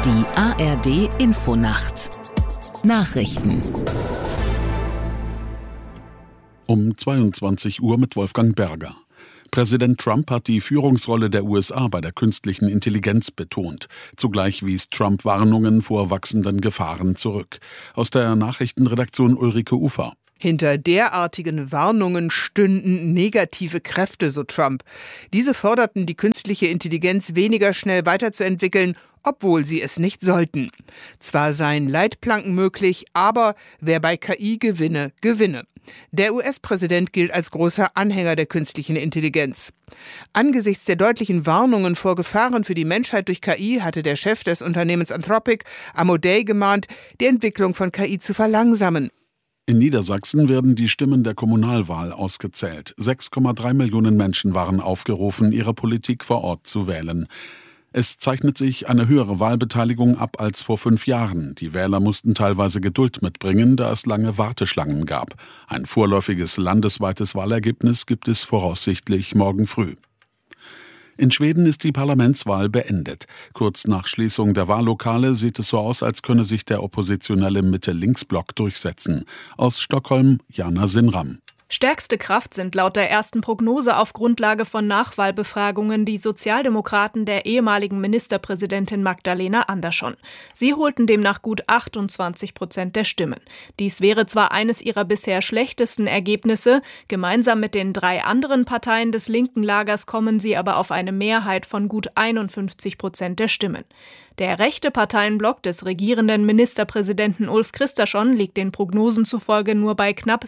Die ARD Infonacht Nachrichten um 22 Uhr mit Wolfgang Berger. Präsident Trump hat die Führungsrolle der USA bei der künstlichen Intelligenz betont. Zugleich wies Trump Warnungen vor wachsenden Gefahren zurück. Aus der Nachrichtenredaktion Ulrike Ufer. Hinter derartigen Warnungen stünden negative Kräfte, so Trump. Diese forderten, die künstliche Intelligenz weniger schnell weiterzuentwickeln, obwohl sie es nicht sollten. Zwar seien Leitplanken möglich, aber wer bei KI gewinne, gewinne. Der US-Präsident gilt als großer Anhänger der künstlichen Intelligenz. Angesichts der deutlichen Warnungen vor Gefahren für die Menschheit durch KI hatte der Chef des Unternehmens Anthropic, Amodei, gemahnt, die Entwicklung von KI zu verlangsamen. In Niedersachsen werden die Stimmen der Kommunalwahl ausgezählt. 6,3 Millionen Menschen waren aufgerufen, ihre Politik vor Ort zu wählen. Es zeichnet sich eine höhere Wahlbeteiligung ab als vor 5 Jahren. Die Wähler mussten teilweise Geduld mitbringen, da es lange Warteschlangen gab. Ein vorläufiges landesweites Wahlergebnis gibt es voraussichtlich morgen früh. In Schweden ist die Parlamentswahl beendet. Kurz nach Schließung der Wahllokale sieht es so aus, als könne sich der oppositionelle Mitte-Links-Block durchsetzen. Aus Stockholm, Jana Sinram. Stärkste Kraft sind laut der ersten Prognose auf Grundlage von Nachwahlbefragungen die Sozialdemokraten der ehemaligen Ministerpräsidentin Magdalena Andersson. Sie holten demnach gut 28% der Stimmen. Dies wäre zwar eines ihrer bisher schlechtesten Ergebnisse, gemeinsam mit den 3 anderen Parteien des linken Lagers kommen sie aber auf eine Mehrheit von gut 51% der Stimmen. Der rechte Parteienblock des regierenden Ministerpräsidenten Ulf Kristersson liegt den Prognosen zufolge nur bei knapp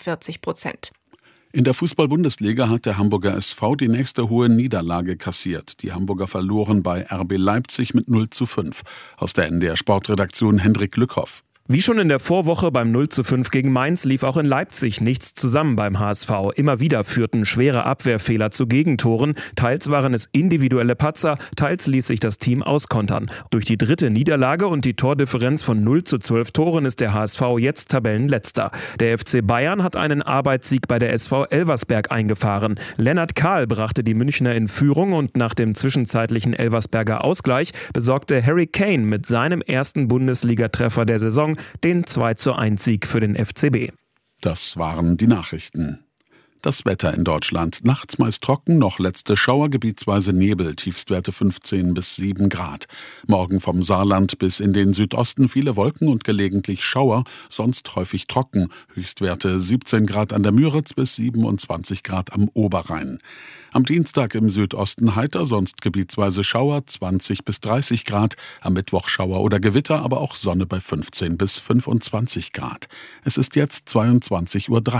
47%. In der Fußball-Bundesliga hat der Hamburger SV die nächste hohe Niederlage kassiert. Die Hamburger verloren bei RB Leipzig mit 0:5. Aus der NDR Sportredaktion Hendrik Lückhoff. Wie schon in der Vorwoche beim 0:5 gegen Mainz lief auch in Leipzig nichts zusammen beim HSV. Immer wieder führten schwere Abwehrfehler zu Gegentoren. Teils waren es individuelle Patzer, teils ließ sich das Team auskontern. Durch die 3. Niederlage und die Tordifferenz von 0:12 Toren ist der HSV jetzt Tabellenletzter. Der FC Bayern hat einen Arbeitssieg bei der SV Elversberg eingefahren. Lennart Kahl brachte die Münchner in Führung und nach dem zwischenzeitlichen Elversberger Ausgleich besorgte Harry Kane mit seinem ersten Bundesligatreffer der Saison den 2:1-Sieg für den FCB. Das waren die Nachrichten. Das Wetter in Deutschland. Nachts meist trocken, noch letzte Schauer, gebietsweise Nebel, Tiefstwerte 15 bis 7 Grad. Morgen vom Saarland bis in den Südosten viele Wolken und gelegentlich Schauer, sonst häufig trocken. Höchstwerte 17 Grad an der Müritz bis 27 Grad am Oberrhein. Am Dienstag im Südosten heiter, sonst gebietsweise Schauer, 20 bis 30 Grad. Am Mittwoch Schauer oder Gewitter, aber auch Sonne bei 15 bis 25 Grad. Es ist jetzt 22:03 Uhr.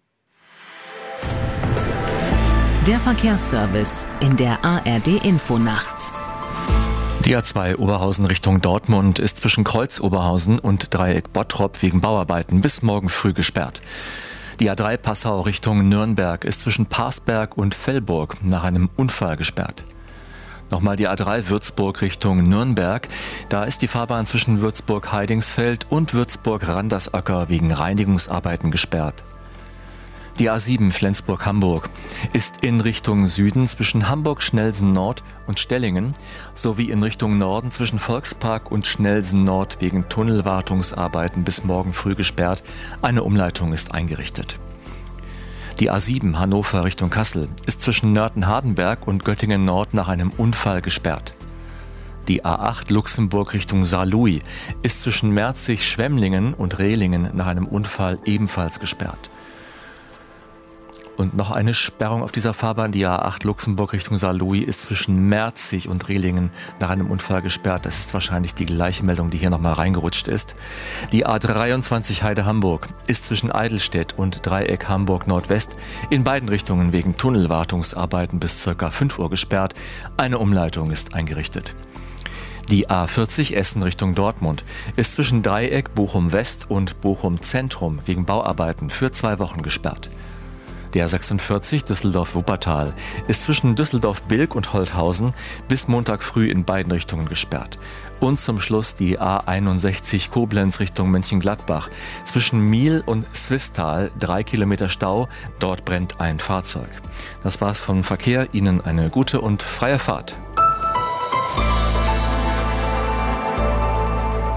Der Verkehrsservice in der ARD Infonacht. Die A2 Oberhausen Richtung Dortmund ist zwischen Kreuz Oberhausen und Dreieck Bottrop wegen Bauarbeiten bis morgen früh gesperrt. Die A3 Passau Richtung Nürnberg ist zwischen Parsberg und Fellburg nach einem Unfall gesperrt. Nochmal die A3 Würzburg Richtung Nürnberg. Da ist die Fahrbahn zwischen Würzburg-Heidingsfeld und Würzburg-Randersacker wegen Reinigungsarbeiten gesperrt. Die A7 Flensburg-Hamburg ist in Richtung Süden zwischen Hamburg-Schnelsen-Nord und Stellingen sowie in Richtung Norden zwischen Volkspark und Schnelsen-Nord wegen Tunnelwartungsarbeiten bis morgen früh gesperrt. Eine Umleitung ist eingerichtet. Die A7 Hannover Richtung Kassel ist zwischen Nörten-Hardenberg und Göttingen-Nord nach einem Unfall gesperrt. Die A8 Luxemburg Richtung Saarlouis ist zwischen Merzig-Schwemmlingen und Rehlingen nach einem Unfall ebenfalls gesperrt. Und noch eine Sperrung auf dieser Fahrbahn, die A8 Luxemburg Richtung Saarlouis ist zwischen Merzig und Rehlingen nach einem Unfall gesperrt. Das ist wahrscheinlich die gleiche Meldung, die hier nochmal reingerutscht ist. Die A23 Heide Hamburg ist zwischen Eidelstedt und Dreieck Hamburg Nordwest in beiden Richtungen wegen Tunnelwartungsarbeiten bis ca. 5 Uhr gesperrt. Eine Umleitung ist eingerichtet. Die A40 Essen Richtung Dortmund ist zwischen Dreieck Bochum West und Bochum Zentrum wegen Bauarbeiten für 2 Wochen gesperrt. Der A46 Düsseldorf-Wuppertal ist zwischen Düsseldorf-Bilk und Holthausen bis Montag früh in beiden Richtungen gesperrt. Und zum Schluss die A61 Koblenz Richtung Mönchengladbach. Zwischen Miel und Swisttal 3 Kilometer Stau, dort brennt ein Fahrzeug. Das war's vom Verkehr. Ihnen eine gute und freie Fahrt.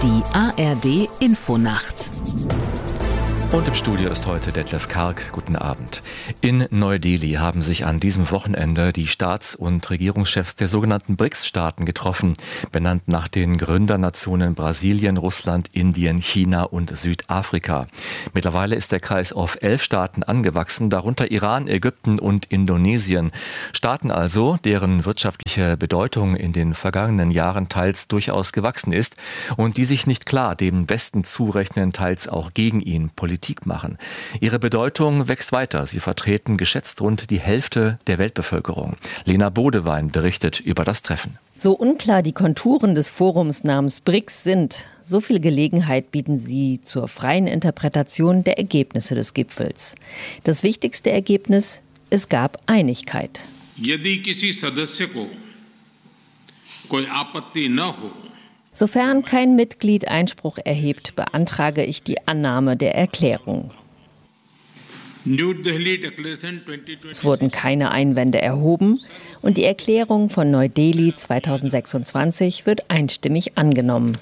Die ARD Infonacht. Und im Studio ist heute Detlef Karg. Guten Abend. In Neu-Delhi haben sich an diesem Wochenende die Staats- und Regierungschefs der sogenannten BRICS-Staaten getroffen, benannt nach den Gründernationen Brasilien, Russland, Indien, China und Südafrika. Mittlerweile ist der Kreis auf 11 Staaten angewachsen, darunter Iran, Ägypten und Indonesien. Staaten also, deren wirtschaftliche Bedeutung in den vergangenen Jahren teils durchaus gewachsen ist und die sich nicht klar dem Westen zurechnen, teils auch gegen ihn Politik machen. Ihre Bedeutung wächst weiter. Sie vertreten geschätzt rund die Hälfte der Weltbevölkerung. Lena Bodewein berichtet über das Treffen. So unklar die Konturen des Forums namens BRICS sind, so viel Gelegenheit bieten sie zur freien Interpretation der Ergebnisse des Gipfels. Das wichtigste Ergebnis: es gab Einigkeit. Sofern kein Mitglied Einspruch erhebt, beantrage ich die Annahme der Erklärung. Es wurden keine Einwände erhoben und die Erklärung von Neu-Delhi 2026 wird einstimmig angenommen.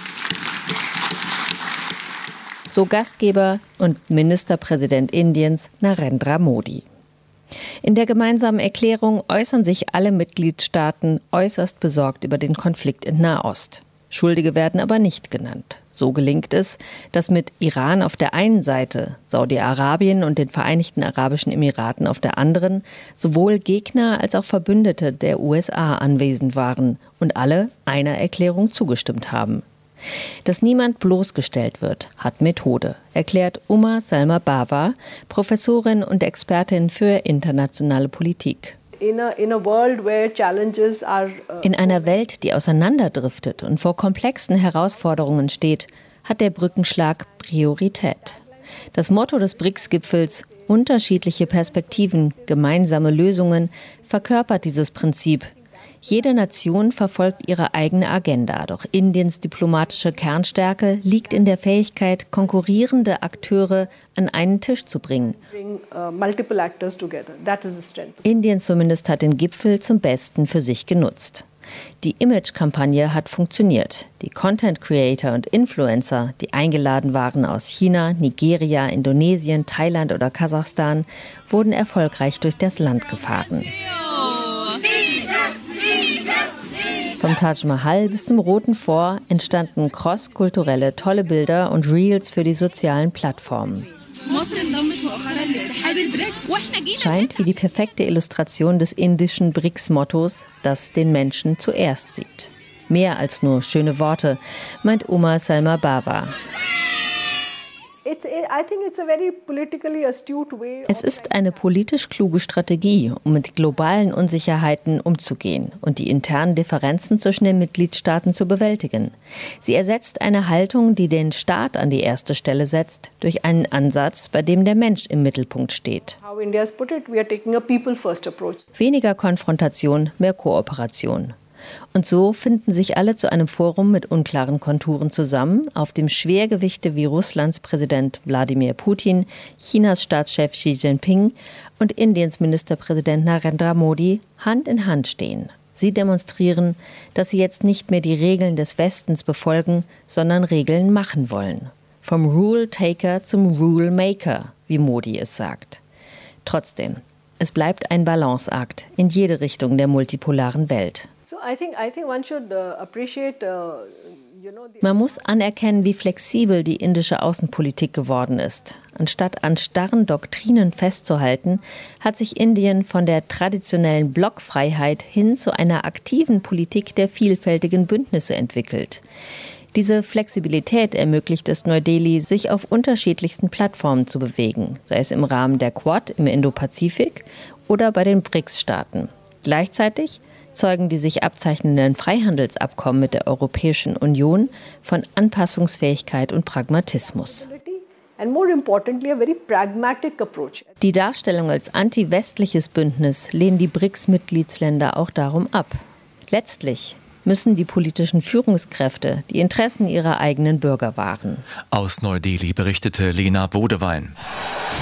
So Gastgeber und Ministerpräsident Indiens Narendra Modi. In der gemeinsamen Erklärung äußern sich alle Mitgliedstaaten äußerst besorgt über den Konflikt in Nahost. Schuldige werden aber nicht genannt. So gelingt es, dass mit Iran auf der einen Seite, Saudi-Arabien und den Vereinigten Arabischen Emiraten auf der anderen, sowohl Gegner als auch Verbündete der USA anwesend waren und alle einer Erklärung zugestimmt haben. Dass niemand bloßgestellt wird, hat Methode, erklärt Uma Salma Bawa, Professorin und Expertin für internationale Politik. In einer Welt, die auseinanderdriftet und vor komplexen Herausforderungen steht, hat der Brückenschlag Priorität. Das Motto des BRICS-Gipfels, unterschiedliche Perspektiven, gemeinsame Lösungen, verkörpert dieses Prinzip. Jede Nation verfolgt ihre eigene Agenda, doch Indiens diplomatische Kernstärke liegt in der Fähigkeit, konkurrierende Akteure an einen Tisch zu bringen. Indien zumindest hat den Gipfel zum Besten für sich genutzt. Die Image-Kampagne hat funktioniert. Die Content-Creator und Influencer, die eingeladen waren aus China, Nigeria, Indonesien, Thailand oder Kasachstan, wurden erfolgreich durch das Land gefahren. Vom Taj Mahal bis zum Roten Fort entstanden crosskulturelle tolle Bilder und Reels für die sozialen Plattformen. Scheint wie die perfekte Illustration des indischen BRICS-Mottos, das den Menschen zuerst sieht. Mehr als nur schöne Worte, meint Uma Salma Bawa. Es ist eine politisch kluge Strategie, um mit globalen Unsicherheiten umzugehen und die internen Differenzen zwischen den Mitgliedstaaten zu bewältigen. Sie ersetzt eine Haltung, die den Staat an die erste Stelle setzt, durch einen Ansatz, bei dem der Mensch im Mittelpunkt steht. Weniger Konfrontation, mehr Kooperation. Und so finden sich alle zu einem Forum mit unklaren Konturen zusammen, auf dem Schwergewichte wie Russlands Präsident Wladimir Putin, Chinas Staatschef Xi Jinping und Indiens Ministerpräsident Narendra Modi Hand in Hand stehen. Sie demonstrieren, dass sie jetzt nicht mehr die Regeln des Westens befolgen, sondern Regeln machen wollen. Vom Rule-Taker zum Rule-Maker, wie Modi es sagt. Trotzdem, es bleibt ein Balanceakt in jede Richtung der multipolaren Welt. Man muss anerkennen, wie flexibel die indische Außenpolitik geworden ist. Anstatt an starren Doktrinen festzuhalten, hat sich Indien von der traditionellen Blockfreiheit hin zu einer aktiven Politik der vielfältigen Bündnisse entwickelt. Diese Flexibilität ermöglicht es Neu-Delhi, sich auf unterschiedlichsten Plattformen zu bewegen, sei es im Rahmen der Quad im Indopazifik oder bei den BRICS-Staaten. Gleichzeitig zeugen die sich abzeichnenden Freihandelsabkommen mit der Europäischen Union von Anpassungsfähigkeit und Pragmatismus. Die Darstellung als anti-westliches Bündnis lehnen die BRICS-Mitgliedsländer auch darum ab. Letztlich müssen die politischen Führungskräfte die Interessen ihrer eigenen Bürger wahren. Aus Neu-Delhi berichtete Lena Bodewein.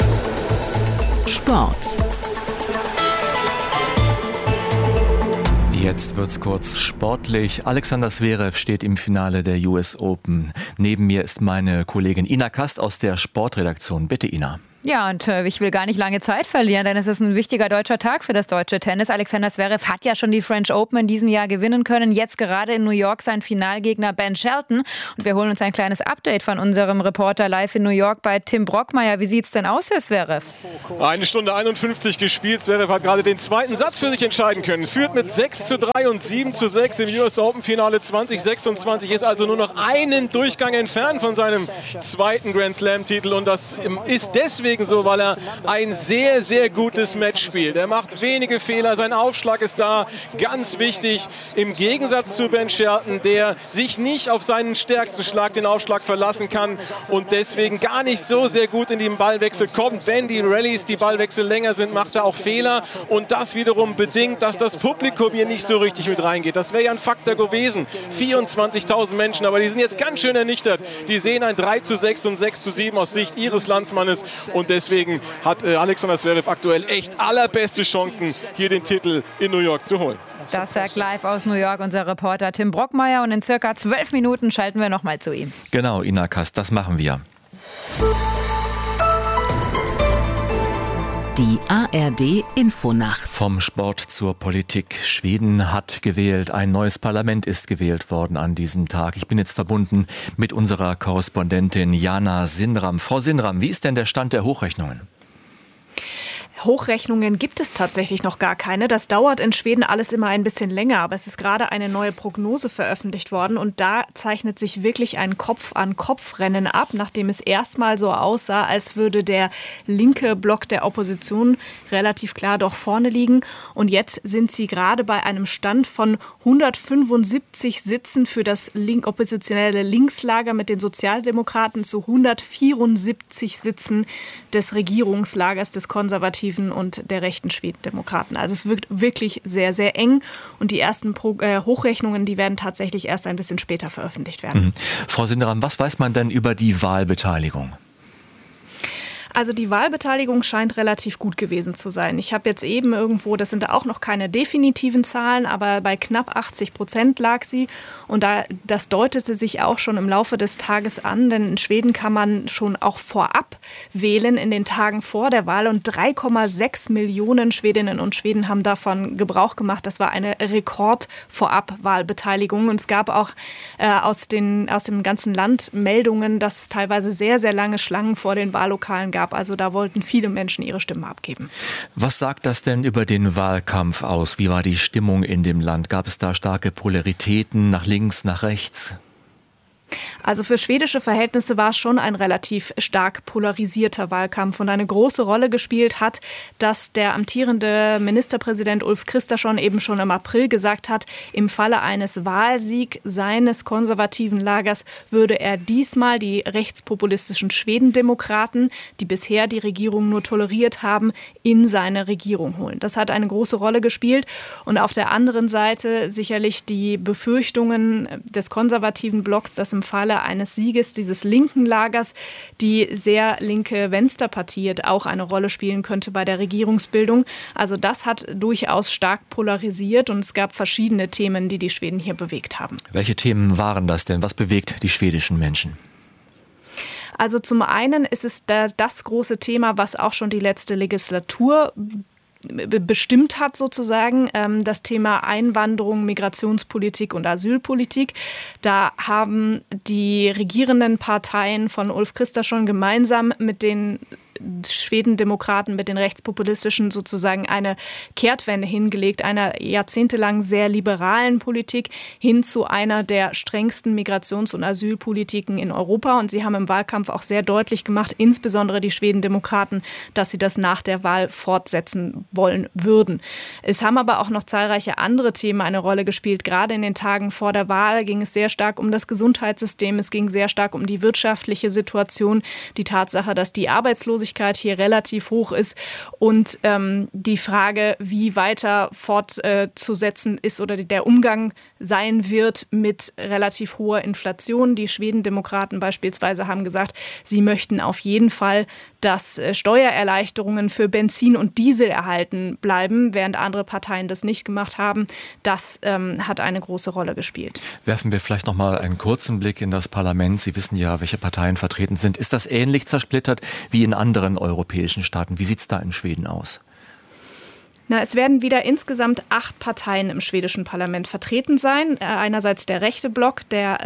Sport. Jetzt wird's kurz sportlich. Alexander Zverev steht im Finale der US Open. Neben mir ist meine Kollegin Ina Kast aus der Sportredaktion. Bitte, Ina. Ja, und ich will gar nicht lange Zeit verlieren, denn es ist ein wichtiger deutscher Tag für das deutsche Tennis. Alexander Zverev hat ja schon die French Open in diesem Jahr gewinnen können. Jetzt gerade in New York sein Finalgegner Ben Shelton. Und wir holen uns ein kleines Update von unserem Reporter live in New York bei Tim Brockmeier. Wie sieht's denn aus für Zverev? 1 Stunde 51 gespielt. Zverev hat gerade den zweiten Satz für sich entscheiden können. Führt mit 6:3 und 7:6 im US Open Finale 2026. Ist also nur noch einen Durchgang entfernt von seinem zweiten Grand Slam Titel. Und das ist deswegen so, weil er ein sehr, sehr gutes Match spielt. Er macht wenige Fehler, sein Aufschlag ist da, ganz wichtig. Im Gegensatz zu Ben Shelton, der sich nicht auf seinen stärksten Schlag, den Aufschlag, verlassen kann und deswegen gar nicht so sehr gut in den Ballwechsel kommt. Wenn die Rallyes, die Ballwechsel länger sind, macht er auch Fehler und das wiederum bedingt, dass das Publikum hier nicht so richtig mit reingeht. Das wäre ja ein Faktor gewesen. 24.000 Menschen, aber die sind jetzt ganz schön ernüchtert. Die sehen ein 3:6 und 6:7 aus Sicht ihres Landsmannes und deswegen hat Alexander Zverev aktuell echt allerbeste Chancen, hier den Titel in New York zu holen. Das sagt live aus New York unser Reporter Tim Brockmeier und in circa 12 Minuten schalten wir nochmal zu ihm. Genau, Ina Kast, das machen wir. Die ARD Infonacht. Vom Sport zur Politik. Schweden hat gewählt. Ein neues Parlament ist gewählt worden an diesem Tag. Ich bin jetzt verbunden mit unserer Korrespondentin Jana Sindram. Frau Sindram, wie ist denn der Stand der Hochrechnungen? Hochrechnungen gibt es tatsächlich noch gar keine. Das dauert in Schweden alles immer ein bisschen länger, aber es ist gerade eine neue Prognose veröffentlicht worden und da zeichnet sich wirklich ein Kopf-an-Kopf-Rennen ab, nachdem es erstmal so aussah, als würde der linke Block der Opposition relativ klar doch vorne liegen und jetzt sind sie gerade bei einem Stand von 175 Sitzen für das oppositionelle Linkslager mit den Sozialdemokraten zu 174 Sitzen des Regierungslagers des Konservativen und der rechten Schwedendemokraten. Also es wirkt wirklich sehr, sehr eng und die ersten Hochrechnungen, die werden tatsächlich erst ein bisschen später veröffentlicht werden. Frau Sindram, was weiß man denn über die Wahlbeteiligung? Also die Wahlbeteiligung scheint relativ gut gewesen zu sein. Ich habe jetzt eben irgendwo, das sind auch noch keine definitiven Zahlen, aber bei knapp 80% lag sie. Und das deutete sich auch schon im Laufe des Tages an, denn in Schweden kann man schon auch vorab wählen in den Tagen vor der Wahl. Und 3,6 Millionen Schwedinnen und Schweden haben davon Gebrauch gemacht. Das war eine Rekord-Vorab-Wahlbeteiligung. Und es gab auch aus dem ganzen Land Meldungen, dass es teilweise sehr, sehr lange Schlangen vor den Wahllokalen gab. Also da wollten viele Menschen ihre Stimme abgeben. Was sagt das denn über den Wahlkampf aus? Wie war die Stimmung in dem Land? Gab es da starke Polaritäten nach links, nach rechts? Also für schwedische Verhältnisse war es schon ein relativ stark polarisierter Wahlkampf und eine große Rolle gespielt hat, dass der amtierende Ministerpräsident Ulf Kristersson eben schon im April gesagt hat, im Falle eines Wahlsiegs seines konservativen Lagers würde er diesmal die rechtspopulistischen Schwedendemokraten, die bisher die Regierung nur toleriert haben, in seine Regierung holen. Das hat eine große Rolle gespielt und auf der anderen Seite sicherlich die Befürchtungen des konservativen Blocks, dass im Falle eines Sieges dieses linken Lagers die sehr linke Vänsterpartie auch eine Rolle spielen könnte bei der Regierungsbildung. Also das hat durchaus stark polarisiert und es gab verschiedene Themen, die die Schweden hier bewegt haben. Welche Themen waren das denn? Was bewegt die schwedischen Menschen? Also zum einen ist es das große Thema, was auch schon die letzte Legislatur bestimmt hat sozusagen, das Thema Einwanderung, Migrationspolitik und Asylpolitik. Da haben die regierenden Parteien von Ulf Kristersson gemeinsam mit den Schwedendemokraten, mit den rechtspopulistischen sozusagen eine Kehrtwende hingelegt, einer jahrzehntelang sehr liberalen Politik hin zu einer der strengsten Migrations- und Asylpolitiken in Europa. Und sie haben im Wahlkampf auch sehr deutlich gemacht, insbesondere die Schwedendemokraten, dass sie das nach der Wahl fortsetzen wollen würden. Es haben aber auch noch zahlreiche andere Themen eine Rolle gespielt. Gerade in den Tagen vor der Wahl ging es sehr stark um das Gesundheitssystem, es ging sehr stark um die wirtschaftliche Situation, die Tatsache, dass die Arbeitslosigkeit Arbeitslosigkeit hier relativ hoch ist und die Frage, wie weiter fortzusetzen ist oder der Umgang sein wird mit relativ hoher Inflation. Die Schwedendemokraten beispielsweise haben gesagt, sie möchten auf jeden Fall, dass Steuererleichterungen für Benzin und Diesel erhalten bleiben, während andere Parteien das nicht gemacht haben. Das hat eine große Rolle gespielt. Werfen wir vielleicht noch mal einen kurzen Blick in das Parlament. Sie wissen ja, welche Parteien vertreten sind. Ist das ähnlich zersplittert wie in anderen europäischen Staaten? Wie sieht es da in Schweden aus? Es werden wieder insgesamt 8 Parteien im schwedischen Parlament vertreten sein. Einerseits der rechte Block, der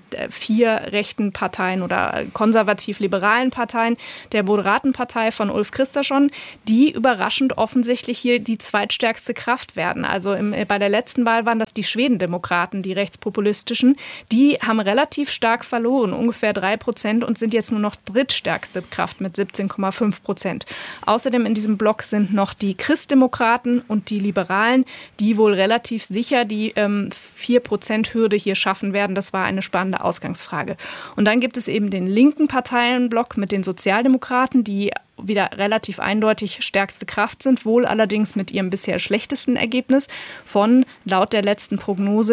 4 rechten Parteien oder konservativ-liberalen Parteien, der Moderatenpartei von Ulf Kristersson, die überraschend offensichtlich hier die zweitstärkste Kraft werden. Also bei der letzten Wahl waren das die Schwedendemokraten, die rechtspopulistischen. Die haben relativ stark verloren, ungefähr 3% und sind jetzt nur noch drittstärkste Kraft mit 17,5%. Außerdem in diesem Block sind noch die Christdemokraten und die Liberalen, die wohl relativ sicher die 4%-Hürde hier schaffen werden. Das war eine spannende Ausgangsfrage. Und dann gibt es eben den linken Parteienblock mit den Sozialdemokraten, die wieder relativ eindeutig stärkste Kraft sind, wohl allerdings mit ihrem bisher schlechtesten Ergebnis von, laut der letzten Prognose,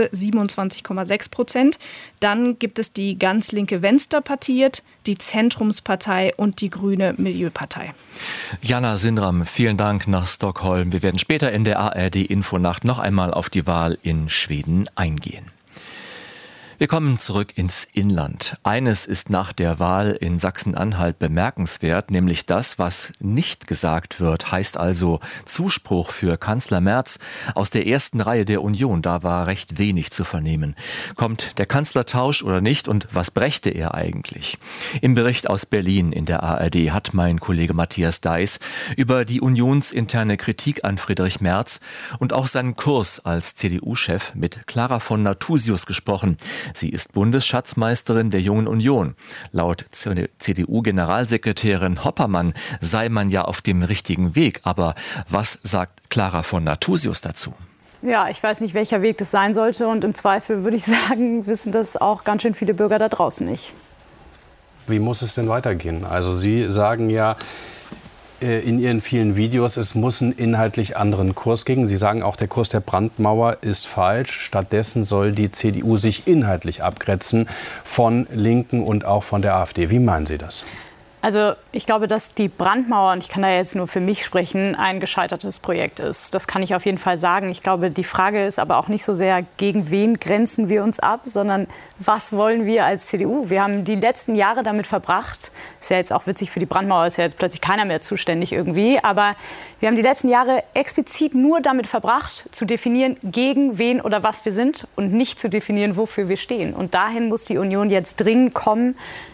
27,6%. Dann gibt es die ganz linke Venstrepartiet, die Zentrumspartei und die grüne Milieupartei. Jana Sindram, vielen Dank nach Stockholm. Wir werden später in der ARD-Infonacht noch einmal auf die Wahl in Schweden eingehen. Wir kommen zurück ins Inland. Eines ist nach der Wahl in Sachsen-Anhalt bemerkenswert, nämlich das, was nicht gesagt wird, heißt also Zuspruch für Kanzler Merz aus der ersten Reihe der Union. Da war recht wenig zu vernehmen. Kommt der Kanzlertausch oder nicht und was brächte er eigentlich? Im Bericht aus Berlin in der ARD hat mein Kollege Matthias Deiß über die unionsinterne Kritik an Friedrich Merz und auch seinen Kurs als CDU-Chef mit Clara von Nathusius gesprochen. Sie ist Bundesschatzmeisterin der Jungen Union. Laut CDU-Generalsekretärin Hoppermann sei man ja auf dem richtigen Weg. Aber was sagt Clara von Nathusius dazu? Ja, ich weiß nicht, welcher Weg das sein sollte. Und im Zweifel würde ich sagen, wissen das auch ganz schön viele Bürger da draußen nicht. Wie muss es denn weitergehen? Also Sie sagen ja in Ihren vielen Videos, es muss einen inhaltlich anderen Kurs geben. Sie sagen auch, der Kurs der Brandmauer ist falsch. Stattdessen soll die CDU sich inhaltlich abgrenzen von Linken und auch von der AfD. Wie meinen Sie das? Also ich glaube, dass die Brandmauer, und ich kann da jetzt nur für mich sprechen, ein gescheitertes Projekt ist. Das kann ich auf jeden Fall sagen. Ich glaube, die Frage ist aber auch nicht so sehr, gegen wen grenzen wir uns ab, sondern was wollen wir als CDU? Wir haben die letzten Jahre damit verbracht, ist ja jetzt auch witzig, für die Brandmauer ist ja jetzt plötzlich keiner mehr zuständig irgendwie, aber wir haben die letzten Jahre explizit nur damit verbracht, zu definieren, gegen wen oder was wir sind und nicht zu definieren, wofür wir stehen. Und dahin muss die Union jetzt dringend kommen.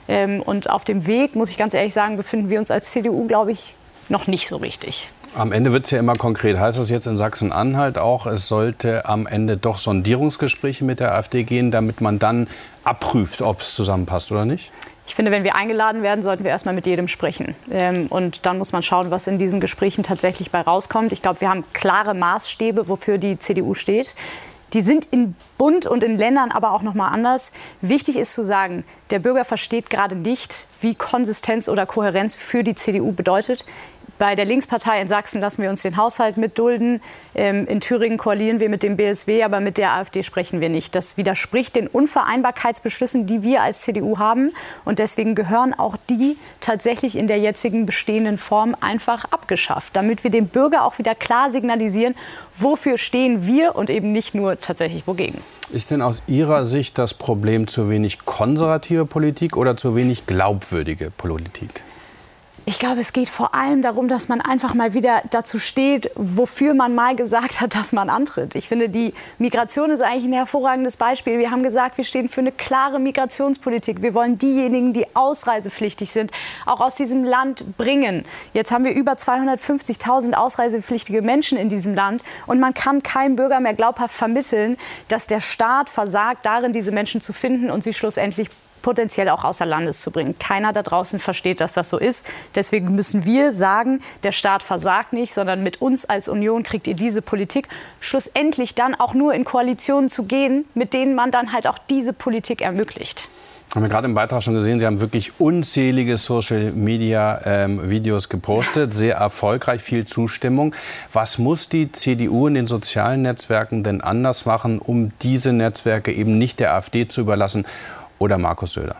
Und auf dem Weg, muss ich ganz ehrlich sagen, befinden wir uns als CDU, glaube ich, noch nicht so richtig. Am Ende wird es ja immer konkret. Heißt das jetzt in Sachsen-Anhalt auch, es sollte am Ende doch Sondierungsgespräche mit der AfD gehen, damit man dann abprüft, ob es zusammenpasst oder nicht? Ich finde, wenn wir eingeladen werden, sollten wir erstmal mit jedem sprechen. Und dann muss man schauen, was in diesen Gesprächen tatsächlich bei rauskommt. Ich glaube, wir haben klare Maßstäbe, wofür die CDU steht. Die sind in Bund und in Ländern aber auch noch mal anders. Wichtig ist zu sagen, der Bürger versteht gerade nicht, wie Konsistenz oder Kohärenz für die CDU bedeutet. Bei der Linkspartei in Sachsen lassen wir uns den Haushalt mitdulden. In Thüringen koalieren wir mit dem BSW, aber mit der AfD sprechen wir nicht. Das widerspricht den Unvereinbarkeitsbeschlüssen, die wir als CDU haben. Und deswegen gehören auch die tatsächlich in der jetzigen bestehenden Form einfach abgeschafft, damit wir dem Bürger auch wieder klar signalisieren, wofür stehen wir und eben nicht nur tatsächlich wogegen. Ist denn aus Ihrer Sicht das Problem zu wenig konservative Politik oder zu wenig glaubwürdige Politik? Ich glaube, es geht vor allem darum, dass man einfach mal wieder dazu steht, wofür man mal gesagt hat, dass man antritt. Ich finde, die Migration ist eigentlich ein hervorragendes Beispiel. Wir haben gesagt, wir stehen für eine klare Migrationspolitik. Wir wollen diejenigen, die ausreisepflichtig sind, auch aus diesem Land bringen. Jetzt haben wir über 250.000 ausreisepflichtige Menschen in diesem Land. Und man kann keinem Bürger mehr glaubhaft vermitteln, dass der Staat versagt darin, diese Menschen zu finden und sie schlussendlich potenziell auch außer Landes zu bringen. Keiner da draußen versteht, dass das so ist. Deswegen müssen wir sagen, der Staat versagt nicht, sondern mit uns als Union kriegt ihr diese Politik. Schlussendlich dann auch nur in Koalitionen zu gehen, mit denen man dann halt auch diese Politik ermöglicht. Haben wir gerade im Beitrag schon gesehen, Sie haben wirklich unzählige Social-Media-Videos gepostet, sehr erfolgreich, viel Zustimmung. Was muss die CDU in den sozialen Netzwerken denn anders machen, um diese Netzwerke eben nicht der AfD zu überlassen oder Markus Söder?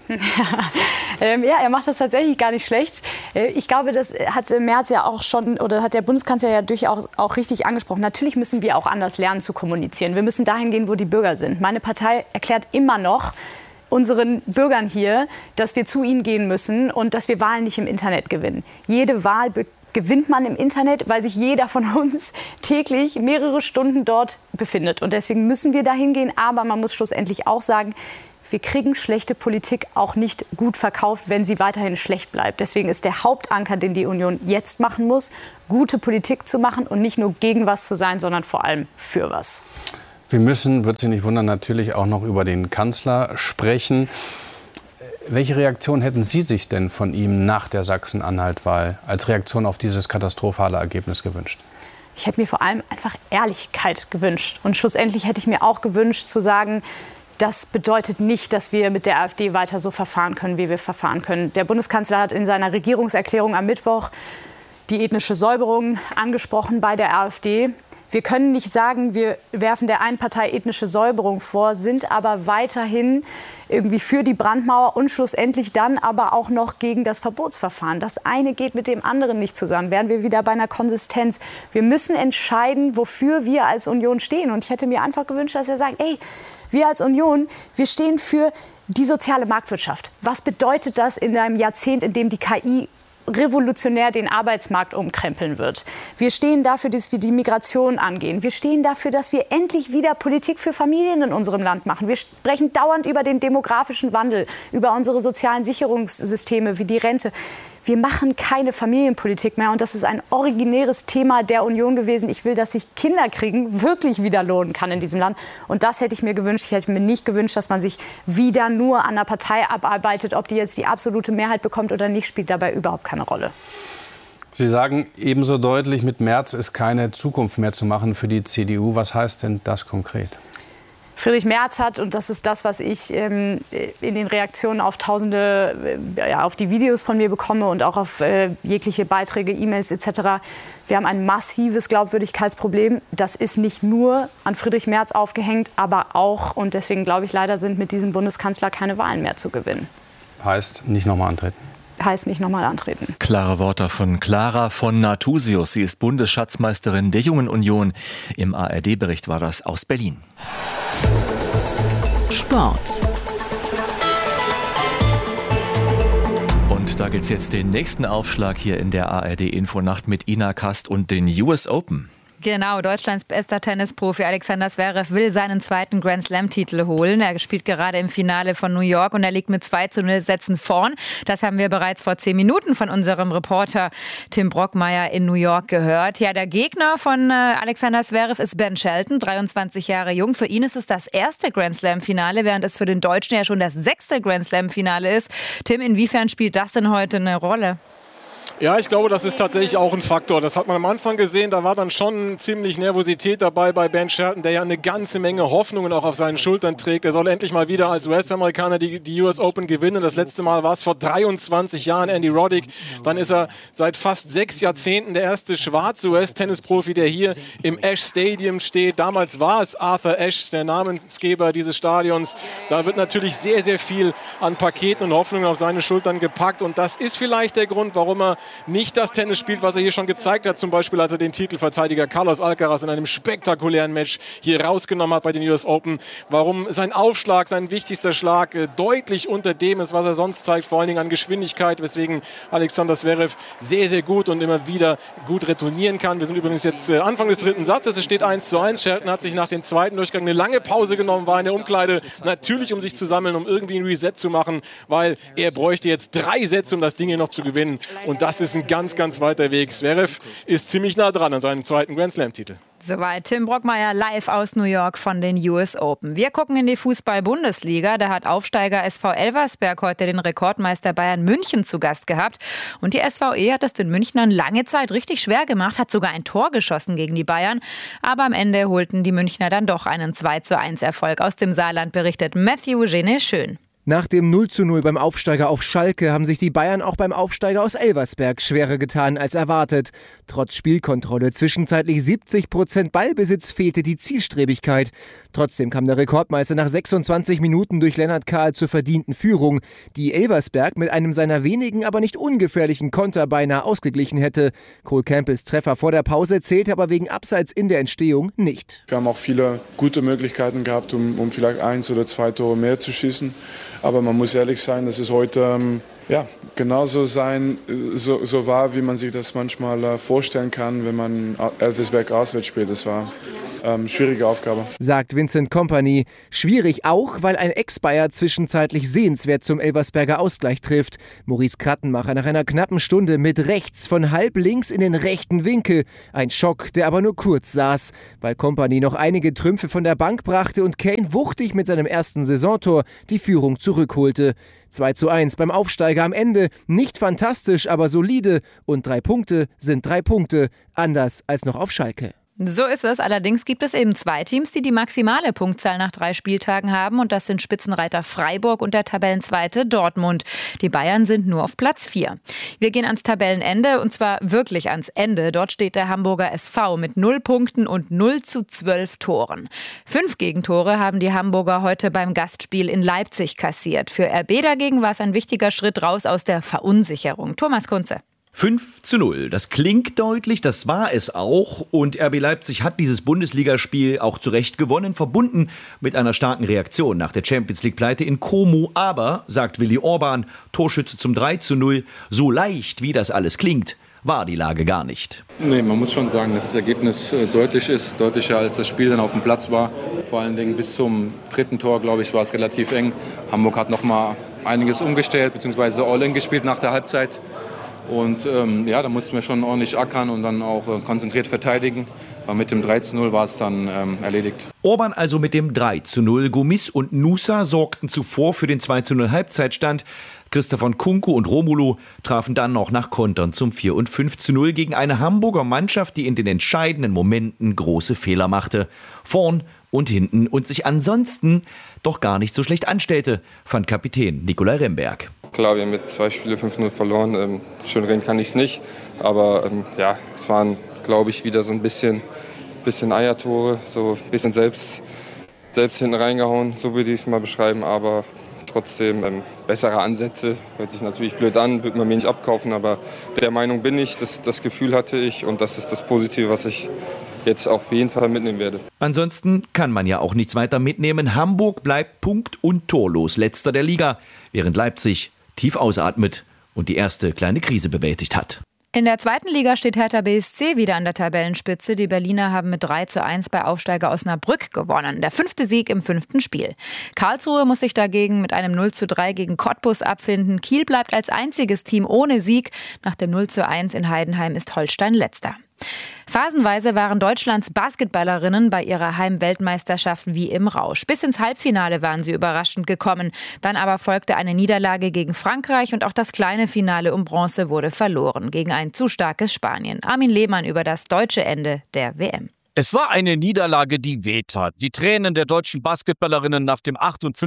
Ja, er macht das tatsächlich gar nicht schlecht. Ich glaube, das hat Merz ja auch schon, oder hat der Bundeskanzler ja durchaus auch richtig angesprochen. Natürlich müssen wir auch anders lernen zu kommunizieren. Wir müssen dahin gehen, wo die Bürger sind. Meine Partei erklärt immer noch unseren Bürgern hier, dass wir zu ihnen gehen müssen und dass wir Wahlen nicht im Internet gewinnen. Jede Wahl gewinnt man im Internet, weil sich jeder von uns täglich mehrere Stunden dort befindet. Und deswegen müssen wir dahin gehen. Aber man muss schlussendlich auch sagen, wir kriegen schlechte Politik auch nicht gut verkauft, wenn sie weiterhin schlecht bleibt. Deswegen ist der Hauptanker, den die Union jetzt machen muss, gute Politik zu machen und nicht nur gegen was zu sein, sondern vor allem für was. Wir müssen, wird Sie nicht wundern, natürlich auch noch über den Kanzler sprechen. Welche Reaktion hätten Sie sich denn von ihm nach der Sachsen-Anhalt-Wahl als Reaktion auf dieses katastrophale Ergebnis gewünscht? Ich hätte mir vor allem einfach Ehrlichkeit gewünscht. Und schlussendlich hätte ich mir auch gewünscht zu sagen, das bedeutet nicht, dass wir mit der AfD weiter so verfahren können, wie wir verfahren können. Der Bundeskanzler hat in seiner Regierungserklärung am Mittwoch die ethnische Säuberung angesprochen bei der AfD. Wir können nicht sagen, wir werfen der einen Partei ethnische Säuberung vor, sind aber weiterhin irgendwie für die Brandmauer und schlussendlich dann aber auch noch gegen das Verbotsverfahren. Das eine geht mit dem anderen nicht zusammen. Wären wir wieder bei einer Konsistenz. Wir müssen entscheiden, wofür wir als Union stehen. Und ich hätte mir einfach gewünscht, dass er sagt, ey, wir als Union, wir stehen für die soziale Marktwirtschaft. Was bedeutet das in einem Jahrzehnt, in dem die KI revolutionär den Arbeitsmarkt umkrempeln wird? Wir stehen dafür, dass wir die Migration angehen. Wir stehen dafür, dass wir endlich wieder Politik für Familien in unserem Land machen. Wir sprechen dauernd über den demografischen Wandel, über unsere sozialen Sicherungssysteme wie die Rente. Wir machen keine Familienpolitik mehr und das ist ein originäres Thema der Union gewesen. Ich will, dass sich Kinderkriegen wirklich wieder lohnen kann in diesem Land. Und das hätte ich mir gewünscht. Ich hätte mir nicht gewünscht, dass man sich wieder nur an einer Partei abarbeitet. Ob die jetzt die absolute Mehrheit bekommt oder nicht, spielt dabei überhaupt keine Rolle. Sie sagen ebenso deutlich, mit Merz ist keine Zukunft mehr zu machen für die CDU. Was heißt denn das konkret? Friedrich Merz hat, und das ist das, was ich in den Reaktionen auf auf die Videos von mir bekomme und auch auf jegliche Beiträge, E-Mails etc. Wir haben ein massives Glaubwürdigkeitsproblem. Das ist nicht nur an Friedrich Merz aufgehängt, aber auch, und deswegen glaube ich leider, sind mit diesem Bundeskanzler keine Wahlen mehr zu gewinnen. Heißt, nicht nochmal antreten? Heißt nicht nochmal antreten. Klare Worte von Clara von Nathusius. Sie ist Bundesschatzmeisterin der Jungen Union. Im ARD-Bericht war das aus Berlin. Sport. Und da gibt's jetzt den nächsten Aufschlag hier in der ARD-Infonacht mit Ina Kast und den US Open. Genau, Deutschlands bester Tennisprofi Alexander Zverev will seinen zweiten Grand-Slam-Titel holen. Er spielt gerade im Finale von New York und er liegt mit 2:0 Sätzen vorn. Das haben wir bereits vor 10 Minuten von unserem Reporter Tim Brockmeier in New York gehört. Ja, der Gegner von Alexander Zverev ist Ben Shelton, 23 Jahre jung. Für ihn ist es das erste Grand-Slam-Finale, während es für den Deutschen ja schon das 6. Grand-Slam-Finale ist. Tim, inwiefern spielt das denn heute eine Rolle? Ja, ich glaube, das ist tatsächlich auch ein Faktor. Das hat man am Anfang gesehen, da war dann schon ziemlich Nervosität dabei bei Ben Shelton, der ja eine ganze Menge Hoffnungen auch auf seinen Schultern trägt. Er soll endlich mal wieder als US-Amerikaner die US Open gewinnen. Das letzte Mal war es vor 23 Jahren Andy Roddick. Dann ist er seit fast 6 Jahrzehnten der erste schwarze US-Tennisprofi, der hier im Ashe Stadium steht. Damals war es Arthur Ashe, der Namensgeber dieses Stadions. Da wird natürlich sehr, sehr viel an Paketen und Hoffnungen auf seine Schultern gepackt. Und das ist vielleicht der Grund, warum er nicht das Tennis spielt, was er hier schon gezeigt hat, zum Beispiel als er den Titelverteidiger Carlos Alcaraz in einem spektakulären Match hier rausgenommen hat bei den US Open. Warum sein Aufschlag, sein wichtigster Schlag deutlich unter dem ist, was er sonst zeigt, vor allen Dingen an Geschwindigkeit, weswegen Alexander Zverev sehr, sehr gut und immer wieder gut retournieren kann. Wir sind übrigens jetzt Anfang des 3. Satzes, es steht 1:1. Shelton hat sich nach dem zweiten Durchgang eine lange Pause genommen, war in der Umkleide, natürlich um sich zu sammeln, um irgendwie ein Reset zu machen, weil er bräuchte jetzt 3 Sätze, um das Ding hier noch zu gewinnen. Und das ist ein ganz, ganz weiter Weg. Zverev ist ziemlich nah dran an seinem zweiten Grand-Slam-Titel. Soweit Tim Brockmeier live aus New York von den US Open. Wir gucken in die Fußball-Bundesliga. Da hat Aufsteiger SV Elversberg heute den Rekordmeister Bayern München zu Gast gehabt. Und die SVE hat es den Münchnern lange Zeit richtig schwer gemacht, hat sogar ein Tor geschossen gegen die Bayern. Aber am Ende holten die Münchner dann doch einen 2:1 Erfolg. Aus dem Saarland berichtet Matthew Genet Schön. Nach dem 0:0 beim Aufsteiger auf Schalke haben sich die Bayern auch beim Aufsteiger aus Elversberg schwerer getan als erwartet. Trotz Spielkontrolle, zwischenzeitlich 70% Ballbesitz, fehlte die Zielstrebigkeit. Trotzdem kam der Rekordmeister nach 26 Minuten durch Lennart Kahl zur verdienten Führung, die Elversberg mit einem seiner wenigen, aber nicht ungefährlichen Konter beinahe ausgeglichen hätte. Cole Campbells Treffer vor der Pause zählte aber wegen Abseits in der Entstehung nicht. Wir haben auch viele gute Möglichkeiten gehabt, um vielleicht 1 oder 2 Tore mehr zu schießen. Aber man muss ehrlich sein, dass es heute genauso so war, wie man sich das manchmal vorstellen kann, wenn man Elversberg auswärts spielt. Das war schwierige Aufgabe. Sagt Vincent Kompany. Schwierig auch, weil ein Ex-Bayer zwischenzeitlich sehenswert zum Elversberger Ausgleich trifft. Maurice Krattenmacher nach einer knappen Stunde mit rechts von halb links in den rechten Winkel. Ein Schock, der aber nur kurz saß, weil Kompany noch einige Trümpfe von der Bank brachte und Kane wuchtig mit seinem ersten Saisontor die Führung zurückholte. 2:1 beim Aufsteiger am Ende. Nicht fantastisch, aber solide. Und 3 Punkte sind 3 Punkte. Anders als noch auf Schalke. So ist es. Allerdings gibt es eben 2 Teams, die die maximale Punktzahl nach 3 Spieltagen haben. Und das sind Spitzenreiter Freiburg und der Tabellenzweite Dortmund. Die Bayern sind nur auf Platz 4. Wir gehen ans Tabellenende und zwar wirklich ans Ende. Dort steht der Hamburger SV mit 0 Punkten und 0:12 Toren. 5 Gegentore haben die Hamburger heute beim Gastspiel in Leipzig kassiert. Für RB dagegen war es ein wichtiger Schritt raus aus der Verunsicherung. Thomas Kunze. 5:0. Das klingt deutlich, das war es auch. Und RB Leipzig hat dieses Bundesligaspiel auch zu Recht gewonnen, verbunden mit einer starken Reaktion nach der Champions-League-Pleite in Como. Aber, sagt Willi Orban, Torschütze zum 3:0, so leicht wie das alles klingt, war die Lage gar nicht. Nee, man muss schon sagen, dass das Ergebnis deutlich ist, deutlicher als das Spiel dann auf dem Platz war. Vor allen Dingen bis zum 3. Tor, glaube ich, war es relativ eng. Hamburg hat noch mal einiges umgestellt, beziehungsweise All-In gespielt nach der Halbzeit. Und da mussten wir schon ordentlich ackern und dann auch konzentriert verteidigen. Aber mit dem 3:0 war es dann erledigt. Orban also mit dem 3:0. Gomis und Nusa sorgten zuvor für den 2:0 Halbzeitstand. Christopher Nkunku und Romulo trafen dann noch nach Kontern zum 4- und 5:0 gegen eine Hamburger Mannschaft, die in den entscheidenden Momenten große Fehler machte. Vorn und hinten und sich ansonsten doch gar nicht so schlecht anstellte, fand Kapitän Nicolai Remberg. Klar, wir haben jetzt 2 Spiele 5:0 verloren. Schön reden kann ich es nicht. Aber es waren, glaube ich, wieder so ein bisschen Eiertore, so ein bisschen selbst hinten reingehauen, so würde ich es mal beschreiben. Aber trotzdem bessere Ansätze. Hört sich natürlich blöd an, wird man mir nicht abkaufen. Aber der Meinung bin ich, das Gefühl hatte ich. Und das ist das Positive, was ich jetzt auf jeden Fall mitnehmen werde. Ansonsten kann man ja auch nichts weiter mitnehmen. Hamburg bleibt punkt- und torlos letzter der Liga, während Leipzig tief ausatmet und die erste kleine Krise bewältigt hat. In der 2. Liga steht Hertha BSC wieder an der Tabellenspitze. Die Berliner haben mit 3:1 bei Aufsteiger Osnabrück gewonnen. Der 5. Sieg im 5. Spiel. Karlsruhe muss sich dagegen mit einem 0:3 gegen Cottbus abfinden. Kiel bleibt als einziges Team ohne Sieg. Nach dem 0:1 in Heidenheim ist Holstein letzter. Phasenweise waren Deutschlands Basketballerinnen bei ihrer Heimweltmeisterschaft wie im Rausch. Bis ins Halbfinale waren sie überraschend gekommen. Dann aber folgte eine Niederlage gegen Frankreich und auch das kleine Finale um Bronze wurde verloren gegen ein zu starkes Spanien. Armin Lehmann über das deutsche Ende der WM. Es war eine Niederlage, die wehtat. Die Tränen der deutschen Basketballerinnen nach dem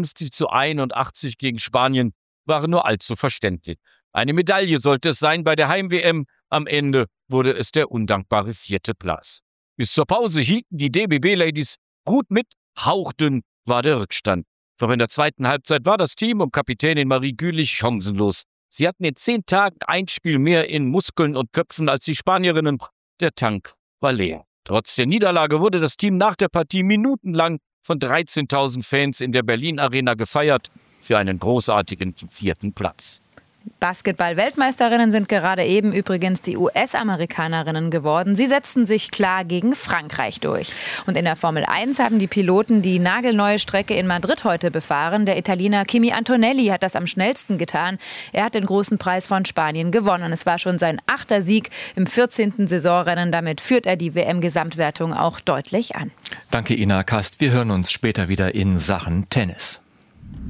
58:81 gegen Spanien waren nur allzu verständlich. Eine Medaille sollte es sein bei der Heim-WM. Am Ende wurde es der undankbare 4. Platz. Bis zur Pause hielten die DBB-Ladies gut mit, hauchdünn war der Rückstand. Doch in der 2. Halbzeit war das Team um Kapitänin Marie Gülich chancenlos. Sie hatten in 10 Tagen ein Spiel mehr in Muskeln und Köpfen als die Spanierinnen. Der Tank war leer. Trotz der Niederlage wurde das Team nach der Partie minutenlang von 13.000 Fans in der Berlin Arena gefeiert für einen großartigen 4. Platz. Basketball-Weltmeisterinnen sind gerade eben übrigens die US-Amerikanerinnen geworden. Sie setzten sich klar gegen Frankreich durch. Und in der Formel 1 haben die Piloten die nagelneue Strecke in Madrid heute befahren. Der Italiener Kimi Antonelli hat das am schnellsten getan. Er hat den großen Preis von Spanien gewonnen. Es war schon sein 8. Sieg im 14. Saisonrennen. Damit führt er die WM-Gesamtwertung auch deutlich an. Danke, Ina Kast. Wir hören uns später wieder in Sachen Tennis.